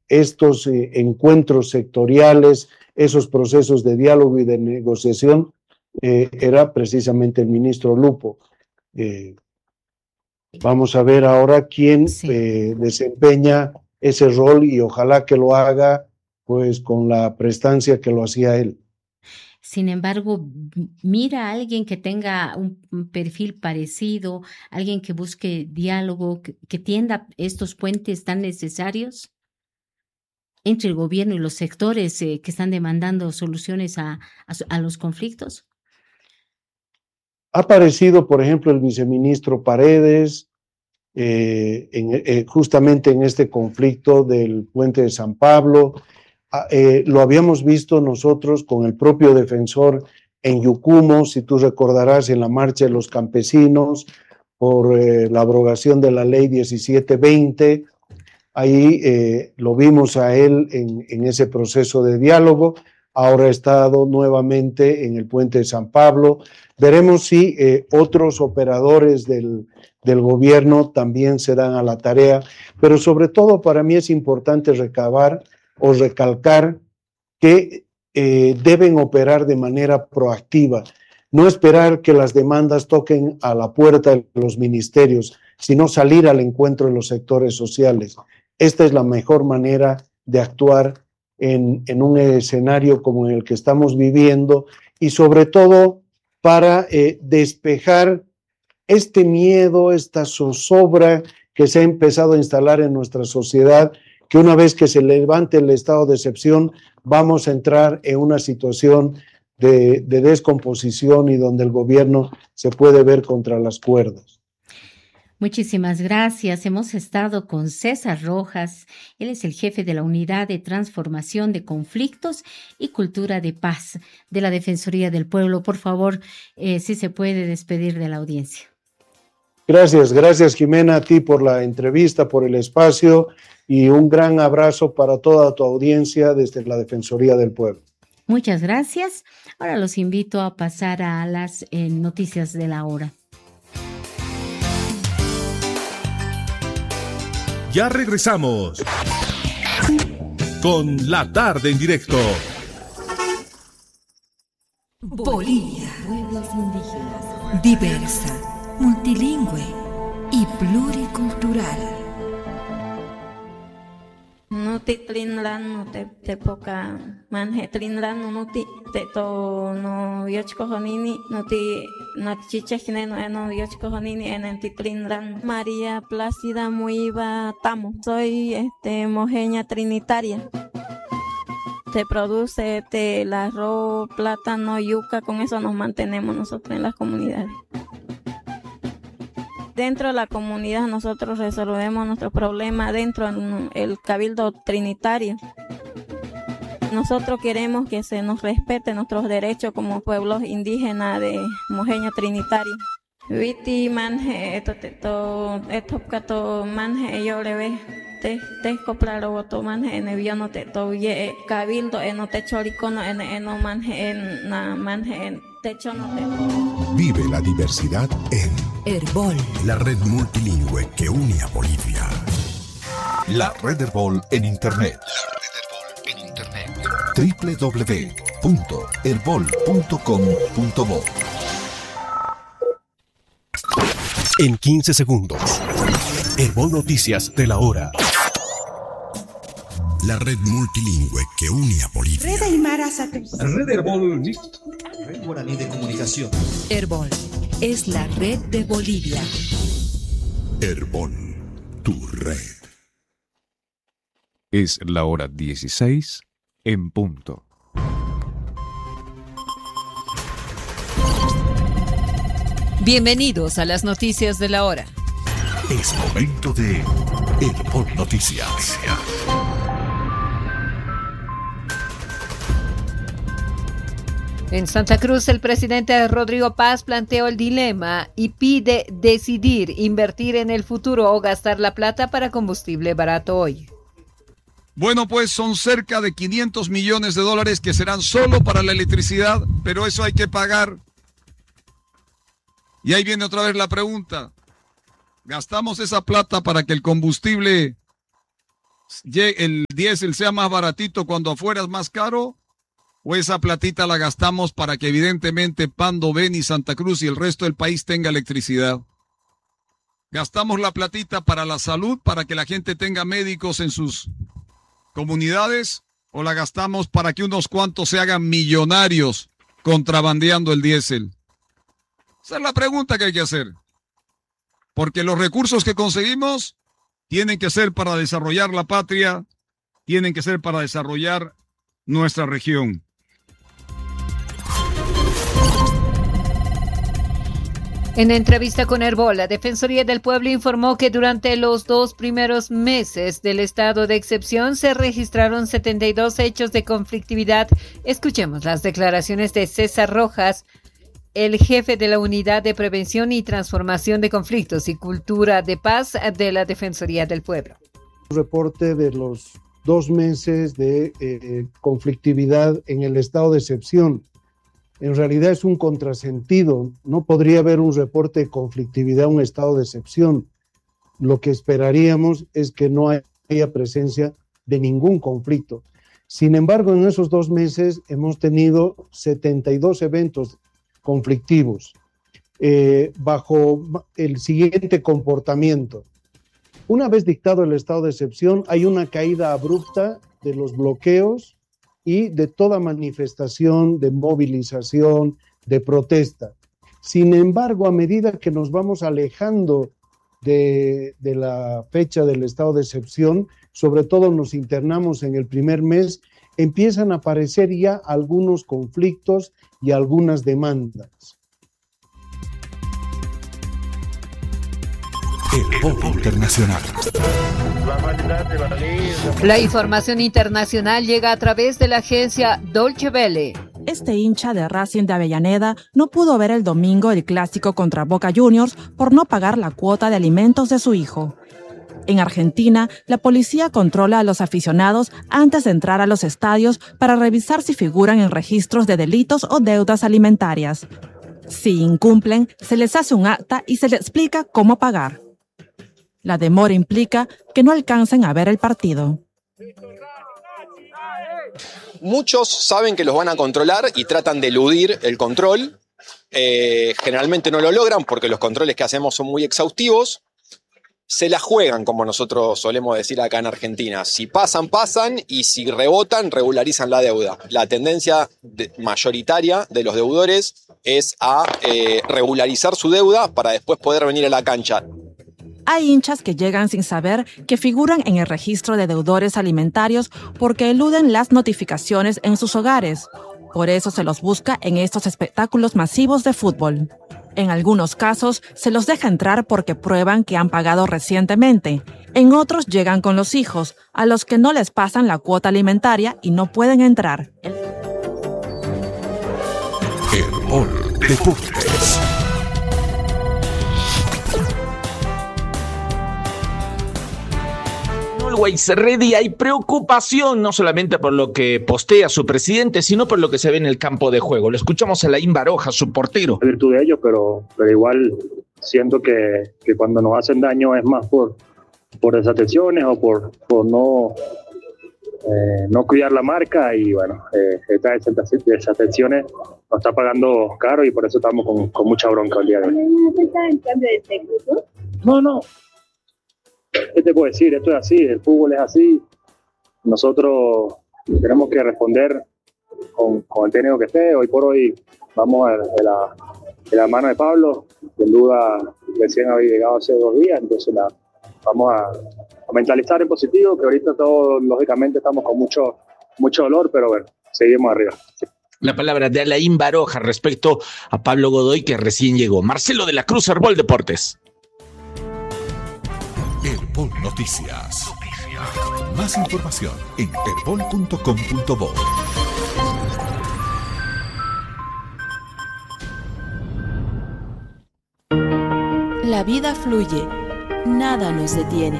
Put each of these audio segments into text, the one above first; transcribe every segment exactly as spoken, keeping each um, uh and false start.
estos eh, encuentros sectoriales, esos procesos de diálogo y de negociación, eh, era precisamente el ministro Lupo. Eh, vamos a ver ahora quién Sí. eh, desempeña ese rol y ojalá que lo haga pues con la prestancia que lo hacía él. Sin embargo, m- mira a alguien que tenga un, un perfil parecido, alguien que busque diálogo, que, que tienda estos puentes tan necesarios entre el gobierno y los sectores eh, que están demandando soluciones a, a su- a los conflictos. Ha aparecido, por ejemplo, el viceministro Paredes, eh, en, eh, justamente en este conflicto del puente de San Pablo. Ah, eh, lo habíamos visto nosotros con el propio defensor en Yucumo, si tú recordarás, en la marcha de los campesinos por eh, la abrogación de la ley diecisiete veinte. Ahí eh, lo vimos a él en, en ese proceso de diálogo. Ahora ha estado nuevamente en el puente de San Pablo. Veremos si eh, otros operadores del, del gobierno también se dan a la tarea, pero sobre todo para mí es importante recabar o recalcar que eh, deben operar de manera proactiva, no esperar que las demandas toquen a la puerta de los ministerios, sino salir al encuentro de los sectores sociales. Esta es la mejor manera de actuar en, en un escenario como en el que estamos viviendo y sobre todo para eh, despejar este miedo, esta zozobra que se ha empezado a instalar en nuestra sociedad, que una vez que se levante el estado de excepción, vamos a entrar en una situación de, de descomposición y donde el gobierno se puede ver contra las cuerdas. Muchísimas gracias. Hemos estado con César Rojas. Él es el jefe de la Unidad de Transformación de Conflictos y Cultura de Paz de la Defensoría del Pueblo. Por favor, eh, si se puede despedir de la audiencia. Gracias, gracias Jimena a ti por la entrevista, por el espacio y un gran abrazo para toda tu audiencia desde la Defensoría del Pueblo. Muchas gracias. Ahora los invito a pasar a las eh, noticias de la hora. Ya regresamos con La Tarde en Directo. Bolivia, pueblos indígenas, diversa, multilingüe y pluricultural. No te trinlan, no te te poca manje trinlan, no te te to no yochko honini, no te no chichejne no no yochko honini en en trinlan. María Plácida Muiva Tamo. Soy este mojeña trinitaria. Se produce este, el arroz, plátano, yuca, con eso nos mantenemos nosotros en las comunidades. Dentro de la comunidad nosotros resolvemos nuestros problemas dentro del Cabildo Trinitario. Nosotros queremos que se nos respete nuestros derechos como pueblos indígenas de Mojeño Trinitario. Viti manje esto esto esto cato manje yo le ve te te coplaro voto manje en el no te to ye cabildo en no te choricono en en no manje en na manje en techo no te. Vive la diversidad en Herbol, la red multilingüe que une a Bolivia. La red Herbol en internet. La red Herbol en internet. doble u doble u doble u punto herbol punto com punto bo. En quince segundos, Herbol Noticias de la hora. La red multilingüe que une a Bolivia. Red Aymara Satu. Red Herbol, Red Guaraní de Comunicación. Herbol es la red de Bolivia. Herbol, tu red. Es la hora dieciséis en punto. Bienvenidos a las noticias de la hora. Es momento de Herbol Noticias. En Santa Cruz, el presidente Rodrigo Paz planteó el dilema y pide decidir invertir en el futuro o gastar la plata para combustible barato hoy. Bueno, pues son cerca de quinientos millones de dólares que serán solo para la electricidad, pero eso hay que pagar. Y ahí viene otra vez la pregunta. ¿Gastamos esa plata para que el combustible el diésel sea más baratito cuando afuera es más caro, o esa platita la gastamos para que evidentemente Pando, Beni, Santa Cruz y el resto del país tenga electricidad. Gastamos la platita para la salud, para que la gente tenga médicos en sus comunidades, o la gastamos para que unos cuantos se hagan millonarios contrabandeando el diésel. Esa es la pregunta que hay que hacer. Porque los recursos que conseguimos tienen que ser para desarrollar la patria, tienen que ser para desarrollar nuestra región. En entrevista con Herbol, la Defensoría del Pueblo informó que durante los dos primeros meses del estado de excepción se registraron setenta y dos hechos de conflictividad. Escuchemos las declaraciones de César Rojas, el jefe de la Unidad de Prevención y Transformación de Conflictos y Cultura de Paz de la Defensoría del Pueblo. Un reporte de los dos meses de eh, conflictividad en el estado de excepción. En realidad es un contrasentido. No podría haber un reporte de conflictividad en un estado de excepción. Lo que esperaríamos es que no haya presencia de ningún conflicto. Sin embargo, en esos dos meses hemos tenido setenta y dos eventos conflictivos eh, bajo el siguiente comportamiento. Una vez dictado el estado de excepción, hay una caída abrupta de los bloqueos y de toda manifestación de movilización, de protesta. Sin embargo, a medida que nos vamos alejando de, de la fecha del estado de excepción, sobre todo nos internamos en el primer mes, empiezan a aparecer ya algunos conflictos y algunas demandas. El Bol Internacional. La información internacional llega a través de la agencia Deutsche Welle. Este hincha de Racing de Avellaneda no pudo ver el domingo el clásico contra Boca Juniors por no pagar la cuota de alimentos de su hijo. En Argentina, la policía controla a los aficionados antes de entrar a los estadios para revisar si figuran en registros de delitos o deudas alimentarias. Si incumplen, se les hace un acta y se les explica cómo pagar. La demora implica que no alcancen a ver el partido. Muchos saben que los van a controlar y tratan de eludir el control. Eh, generalmente no lo logran porque los controles que hacemos son muy exhaustivos. Se la juegan, como nosotros solemos decir acá en Argentina. Si pasan, pasan, y si rebotan, regularizan la deuda. La tendencia de, mayoritaria de los deudores es a eh, regularizar su deuda para después poder venir a la cancha. Hay hinchas que llegan sin saber que figuran en el registro de deudores alimentarios porque eluden las notificaciones en sus hogares. Por eso se los busca en estos espectáculos masivos de fútbol. En algunos casos se los deja entrar porque prueban que han pagado recientemente. En otros llegan con los hijos, a los que no les pasan la cuota alimentaria y no pueden entrar. El Bol Deportes. Always Ready, hay preocupación no solamente por lo que postea su presidente, sino por lo que se ve en el campo de juego. Lo escuchamos a Laín Baroja, su portero. En virtud de ello, pero, pero igual siento que, que cuando nos hacen daño es más por, por desatenciones o por, por no, eh, no cuidar la marca, y bueno, eh, estas desatenciones nos está pagando caro y por eso estamos con, con mucha bronca el día de hoy. ¿No en cambio de técnico? No, no. ¿Qué te puedo decir? Esto es así, el fútbol es así. Nosotros tenemos que responder con, con el técnico que esté. Hoy por hoy vamos de la, de la mano de Pablo. Sin duda, recién había llegado hace dos días, entonces la, vamos a, a mentalizar en positivo, que ahorita todos, lógicamente, estamos con mucho, mucho dolor, pero bueno, seguimos arriba. La palabra de Alain Baroja respecto a Pablo Godoy, que recién llegó. Marcelo de la Cruz, Herbol Deportes. Herbol Noticias. Más información en herbol punto com punto bo. La vida fluye, nada nos detiene.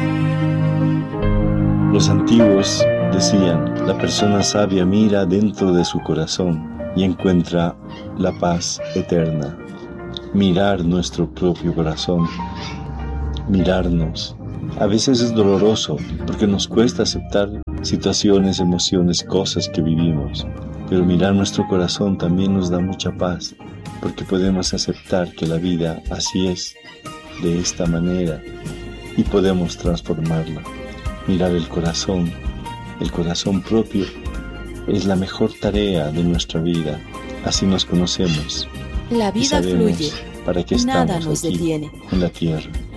Los antiguos decían, la persona sabia mira dentro de su corazón y encuentra la paz eterna. Mirar nuestro propio corazón, mirarnos A veces es doloroso porque nos cuesta aceptar situaciones, emociones, cosas que vivimos. Pero mirar nuestro corazón también nos da mucha paz, porque podemos aceptar que la vida así es, de esta manera, y podemos transformarla. Mirar el corazón, el corazón propio, es la mejor tarea de nuestra vida. Así nos conocemos. La vida fluye, para qué nada estamos nos aquí, detiene. en la tierra.